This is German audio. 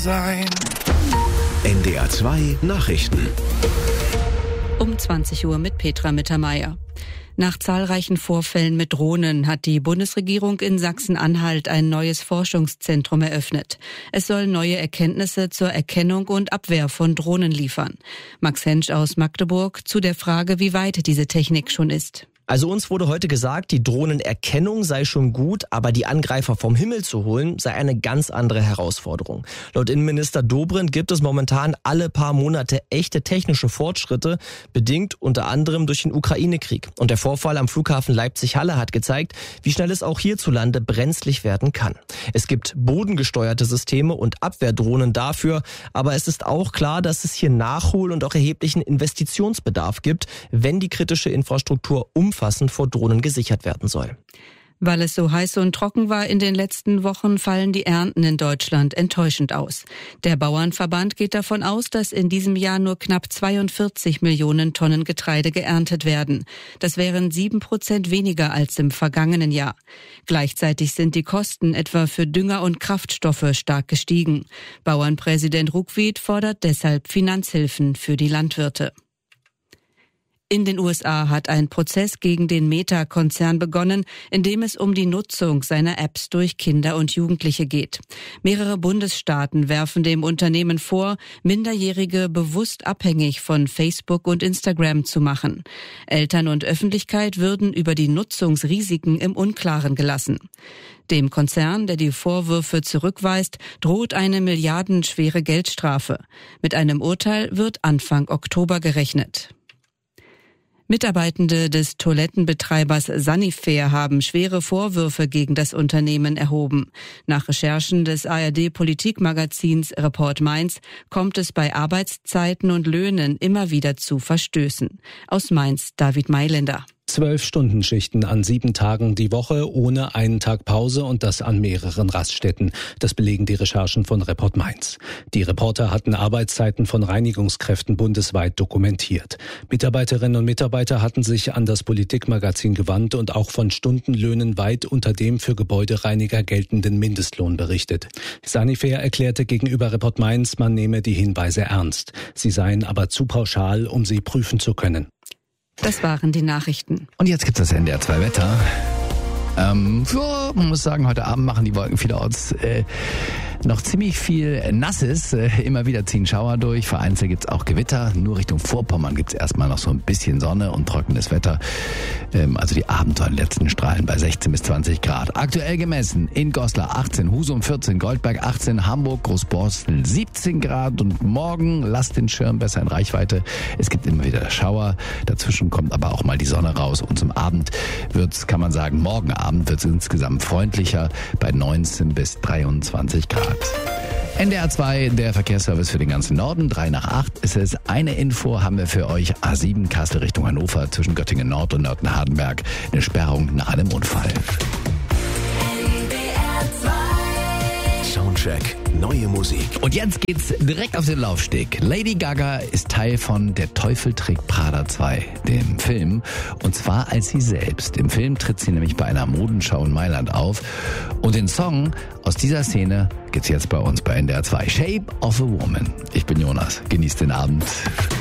sein. NDR 2 Nachrichten. Um 20 Uhr mit Petra Mittermeier. Nach zahlreichen Vorfällen mit Drohnen hat die Bundesregierung in Sachsen-Anhalt ein neues Forschungszentrum eröffnet. Es soll neue Erkenntnisse zur Erkennung und Abwehr von Drohnen liefern. Max Hensch aus Magdeburg zu der Frage, wie weit diese Technik schon ist. Also uns wurde heute gesagt, die Drohnenerkennung sei schon gut, aber die Angreifer vom Himmel zu holen, sei eine ganz andere Herausforderung. Laut Innenminister Dobrindt gibt es momentan alle paar Monate echte technische Fortschritte, bedingt unter anderem durch den Ukraine-Krieg. Und der Vorfall am Flughafen Leipzig-Halle hat gezeigt, wie schnell es auch hierzulande brenzlig werden kann. Es gibt bodengesteuerte Systeme und Abwehrdrohnen dafür, aber es ist auch klar, dass es hier Nachhol- und auch erheblichen Investitionsbedarf gibt, wenn die kritische Infrastruktur umfassend vor Drohnen gesichert werden soll. Weil es so heiß und trocken war in den letzten Wochen, fallen die Ernten in Deutschland enttäuschend aus. Der Bauernverband geht davon aus, dass in diesem Jahr nur knapp 42 Millionen Tonnen Getreide geerntet werden. Das wären 7% weniger als im vergangenen Jahr. Gleichzeitig sind die Kosten etwa für Dünger und Kraftstoffe stark gestiegen. Bauernpräsident Ruckwied fordert deshalb Finanzhilfen für die Landwirte. In den USA hat ein Prozess gegen den Meta-Konzern begonnen, in dem es um die Nutzung seiner Apps durch Kinder und Jugendliche geht. Mehrere Bundesstaaten werfen dem Unternehmen vor, Minderjährige bewusst abhängig von Facebook und Instagram zu machen. Eltern und Öffentlichkeit würden über die Nutzungsrisiken im Unklaren gelassen. Dem Konzern, der die Vorwürfe zurückweist, droht eine milliardenschwere Geldstrafe. Mit einem Urteil wird Anfang Oktober gerechnet. Mitarbeitende des Toilettenbetreibers Sanifair haben schwere Vorwürfe gegen das Unternehmen erhoben. Nach Recherchen des ARD-Politikmagazins Report Mainz kommt es bei Arbeitszeiten und Löhnen immer wieder zu Verstößen. Aus Mainz David Mailänder. 12-Stunden-Schichten an 7 Tagen die Woche, ohne einen Tag Pause und das an mehreren Raststätten. Das belegen die Recherchen von Report Mainz. Die Reporter hatten Arbeitszeiten von Reinigungskräften bundesweit dokumentiert. Mitarbeiterinnen und Mitarbeiter hatten sich an das Politikmagazin gewandt und auch von Stundenlöhnen weit unter dem für Gebäudereiniger geltenden Mindestlohn berichtet. Sanifair erklärte gegenüber Report Mainz, man nehme die Hinweise ernst. Sie seien aber zu pauschal, um sie prüfen zu können. Das waren die Nachrichten. Und jetzt gibt's das NDR 2 Wetter. Man muss sagen, heute Abend machen die Wolken vielerorts noch ziemlich viel Nasses. Immer wieder ziehen Schauer durch. Vereinzelt gibt's auch Gewitter. Nur Richtung Vorpommern gibt's erstmal noch so ein bisschen Sonne und trockenes Wetter. Also die letzten Strahlen bei 16 bis 20 Grad. Aktuell gemessen in Goslar 18, Husum 14, Goldberg 18, Hamburg, Großborstel 17 Grad. Und morgen lasst den Schirm besser in Reichweite. Es gibt immer wieder Schauer. Dazwischen kommt aber auch mal die Sonne raus. Und zum Abend kann man sagen, morgen Abend wird es insgesamt freundlicher bei 19 bis 23 Grad. NDR 2, der Verkehrsservice für den ganzen Norden. 7:55 ist es. Eine Info haben wir für euch. A7 Kassel Richtung Hannover zwischen Göttingen Nord und Nörten-Hardenberg. Eine Sperrung nach einem Unfall. Soundcheck, neue Musik. Und jetzt geht's direkt auf den Laufsteg. Lady Gaga ist Teil von Der Teufel trägt Prada 2, dem Film. Und zwar als sie selbst. Im Film tritt sie nämlich bei einer Modenschau in Mailand auf. Und den Song aus dieser Szene gibt's jetzt bei uns bei NDR 2. Shape of a Woman. Ich bin Jonas. Genießt den Abend.